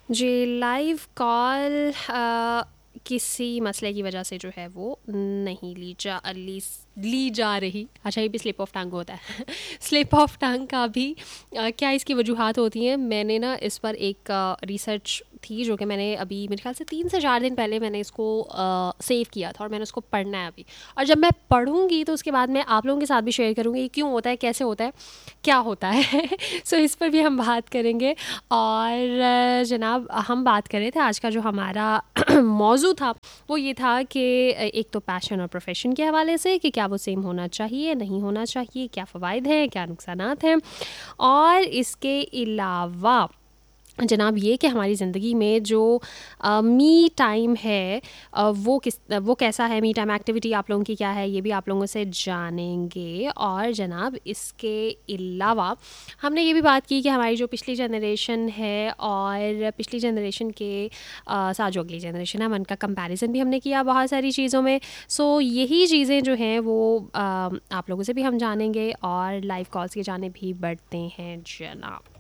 जी, live call किसी मसले की वजह से जो है वो नहीं ली जा रही। अच्छा, ये भी स्लिप ऑफ टंग होता है। स्लिप ऑफ टंग का भी क्या इसकी वजूहात होती हैं? मैंने ना इस पर एक रिसर्च थी जो कि मैंने अभी मेरे ख्याल से 3 से 4 दिन पहले मैंने इसको सेव किया था और मैंने उसको पढ़ना है अभी। और जब मैं पढ़ूँगी तो उसके बाद मैं आप लोगों के साथ भी शेयर करूँगी, ये क्यों होता है, कैसे होता है, क्या होता है। सो इस पर भी हम बात करेंगे। और जनाब, हम बात कर रहे थे, आज का जो हमारा मौजू था वो ये था कि एक तो पैशन और प्रोफेशन के हवाले से कि क्या वो सेम होना चाहिए, नहीं होना चाहिए, क्या फ़वाइद हैं, क्या नुकसानात हैं, और इसके अलावा जनाब ये कि हमारी ज़िंदगी में जो मी टाइम है वो कैसा है, मी टाइम एक्टिविटी आप लोगों की क्या है, ये भी आप लोगों से जानेंगे। और जनाब इसके अलावा हमने ये भी बात की कि हमारी जो पिछली जनरेशन है और पिछली जनरेशन के साथ जो अगली जनरेशन है उनका कंपैरिजन भी हमने किया बहुत सारी चीज़ों में। सो यही चीज़ें जो हैं वो आप लोगों से भी हम जानेंगे और लाइव कॉल्स की जाने भी बढ़ते हैं जनाब।